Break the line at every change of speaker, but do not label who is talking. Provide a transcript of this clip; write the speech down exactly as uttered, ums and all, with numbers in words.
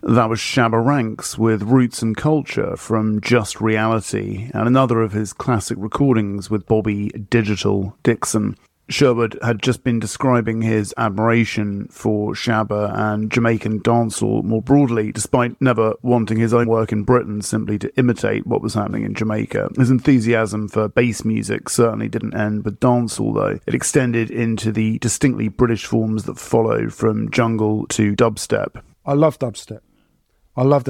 That was Shabba Ranks with Roots and Culture from Just Reality, and another of his classic recordings with Bobby Digital Dixon. Sherwood had just been describing his admiration for Shabba and Jamaican dancehall more broadly, despite never wanting his own work in Britain simply to imitate what was happening in Jamaica. His enthusiasm for bass music certainly didn't end with dancehall, though. It extended into the distinctly British forms that followed, from jungle to dubstep.
I love dubstep. I love